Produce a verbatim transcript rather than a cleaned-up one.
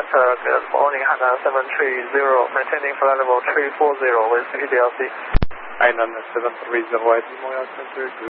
Delta, good morning, Hana seven three zero, maintaining flight level three four zero with E D L C. Hainan seven three zero, Montreal Center,